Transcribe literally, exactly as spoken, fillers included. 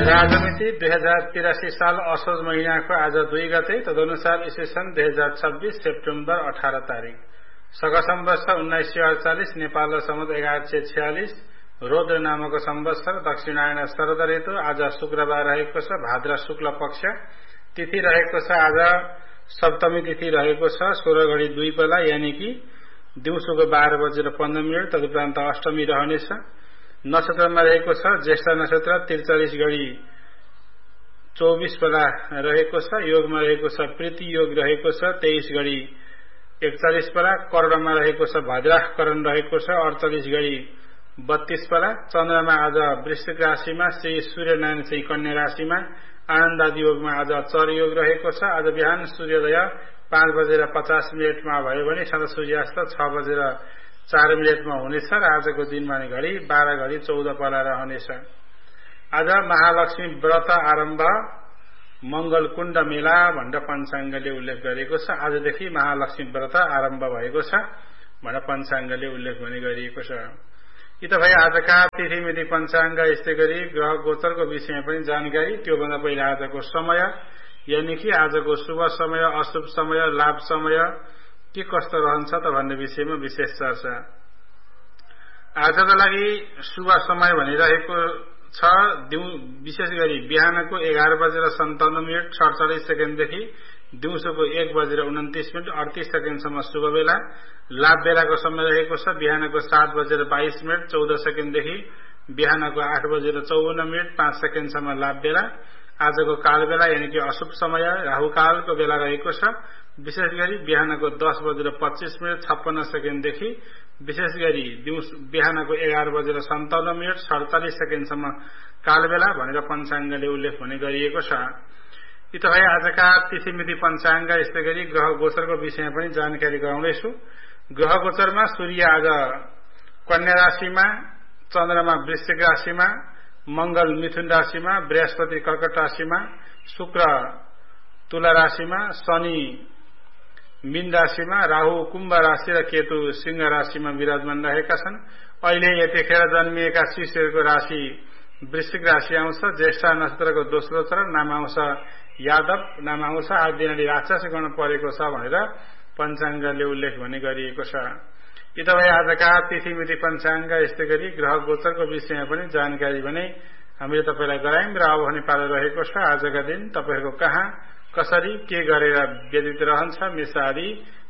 राजमिति दुई हजार तिरासी साल असोज महीनाको आज दुई गते, तदनुसार ईस्वी सन् दुई हजार छब्बीस सेप्टेम्बर अठारह तारिक, सगसम वर्ष उन्नाइस सय अडचालिस, नेपाल सम्वत एघार सय छयालिस, रौद्र नामको संवत्सर, दक्षिणायन शरद ऋतु। आज शुक्रबार रहेको छ, भाद्र शुक्ल पक्ष, तिथि रहेको छ आज सप्तमी तिथि रहेको छ, सोह्र घडी दुई बेला यानि कि दिउँसोको बाह्र बजेर पन्ध्र मिनट। तदुपरान्त अष्टमी रहनेछ। नक्षत्रमा रहेको छ ज्येष्ठ नक्षत्र, त्रिचालिस घडी चौबीस बेला रहेको छ। योगमा रहेको छ प्रीति योग रहेको छ, तेइस घडी एकचालिस बेला। कर्णमा रहेको छ भद्राह करण रहेको छ, अडचालिस घडी बत्तीस बेला। चन्द्रमा आज वृश्चिक राशिमा, श्री सूर्यनारायण चाहिँ कन्या राशिमा, आनन्दादि योगमा आज चर योग रहेको छ। आज बिहान सूर्योदय पाँच बजेर पचास मिनटमा भयो भने सदा सूर्यास्त छ बजेर चार मिनटमा हुनेछ र आजको दिनमा घडी बाह्र घडी चौध बेला रहनेछ। आज महालक्ष्मी व्रत आरम्भ, मंगल कुण्ड मेला भनेर पञ्चाङ्गले उल्लेख गरेको छ। आजदेखि महालक्ष्मी व्रत आरम्भ भएको छ भनेर पञ्चाङ्गले उल्लेख भने गरिएको छ। यी त भए आजका तिथिमिति पञ्चाङ्ग। यस्तै गरी ग्रह गोचरको विषयमा पनि जानकारी। त्योभन्दा पहिला आजको समय यानि कि आजको शुभ समय, अशुभ समय, लाभ समय के कस्तो रहन्छ त भन्ने विषयमा विशेष चर्चा। आजको लागि शुभ समय भनिरहेको छ विशेष गरी बिहानको एघार बजेर सन्ताउन्न मिनट सडचालिस सेकेन्डदेखि दिउँसोको एक बजेर उन्तिस मिनट अडतिस सेकेन्डसम्म शुभ बेला। लाभ बेलाको समय रहेको छ बिहानको सात बजेर बाइस मिनट चौध सेकेन्डदेखि बिहानको आठ बजेर चौवन्न मिनट पाँच सेकेन्डसम्म लाभ बेला। आजको काल बेला यानि कि अशुभ समय राहुकालको बेला रहेको छ विशेष गरी बिहानको दस बजेर पच्चीस मिनट छप्पन्न सेकेन्डदेखि विशेष गरी दिउँसो बिहानको एघार बजेर सन्ताउन्न मिनट सडचालिस सेकेन्डसम्म काल बेला भनेर पञ्चाङ्गले उल्लेख भने गरिएको छ। यी त भए आजका तिथिमिति पञ्चाङ्ग। यस्तै गरी ग्रह गोचरको विषयमा पनि जानकारी गराउँदैछु। ग्रह गोचरमा सूर्य आज कन्या राशिमा, चन्द्रमा वृश्चिक राशिमा, मंगल मिथुन राशिमा, बृहस्पति कर्कट राशिमा, शुक्र तुला राशिमा, शनि मीन राशिमा, राहु कुम्भ राशि र केतु सिंह राशिमा विराजमान रहेका छन्। अहिले यतिखेर जन्मिएका शिशुहरूको राशि वृश्चिक राशि आउँछ। ज्येष्ठ नक्षत्रको दोस्रो चरण, नाम आउँछ यादव, नाम आउँछ आज दिनले राक्षस गण परेको छ भनेर पञ्चाङ्गले उल्लेख भने गरिएको छ। यी त भए आजका तिथिमिति पञ्चाङ्ग। यस्तै गरी ग्रह गोचरको विषयमा पनि जानकारी भने हामीले तपाईलाई गरायौं र अब भने पालो रहेको छ आजका दिन तपाईहरूको कहाँ कसरी के गरेर व्यतीत रहन्छ। मेष आदि